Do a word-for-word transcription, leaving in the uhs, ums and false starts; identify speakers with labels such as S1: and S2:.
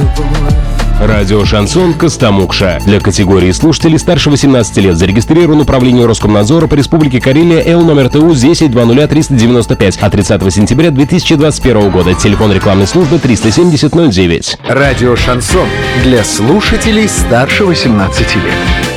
S1: Радио «Шансон» Костомукша. Для категории слушателей старше восемнадцати лет зарегистрирован управление Роскомнадзора по Республике Карелия Л номер Т У десять двадцать ноль триста девяносто пять от тридцатого сентября две тысячи двадцать первого года. Телефон рекламной службы триста семьдесят ноль девять.
S2: Радио «Шансон» для слушателей старше восемнадцати лет.